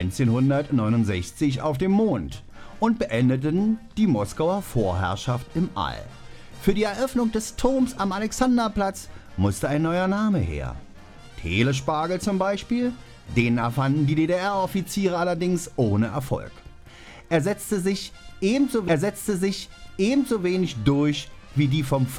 1969 auf dem Mond und beendeten die Moskauer Vorherrschaft im All. Für die Eröffnung des Turms am Alexanderplatz musste ein neuer Name her. Telespargel zum Beispiel, den erfanden die DDR-Offiziere allerdings ohne Erfolg. Er setzte sich ebenso wenig durch wie die vom